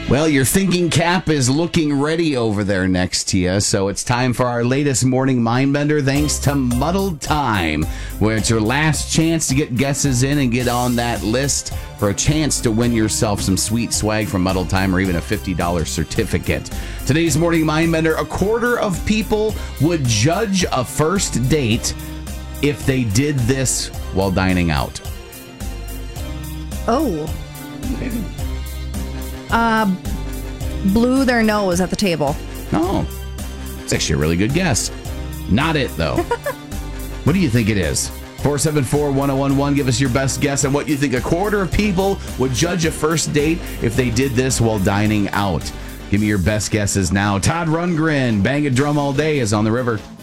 Well, your thinking cap is looking ready over there next to you, so it's time for our latest morning Mindbender thanks to Muddled Time, where it's your last chance to get guesses in and get on that list for a chance to win yourself some sweet swag from Muddled Time or even a $50 certificate. Today's morning Mindbender, a quarter of people would judge a first date if they did this while dining out. Oh. Blew their nose at the table. Oh, it's actually a really good guess. Not it, though. What do you think it is? 474-1011, give us your best guess on what you think a quarter of people would judge a first date if they did this while dining out. Give me your best guesses now. Todd Rundgren, Bang a Drum All Day is on the river.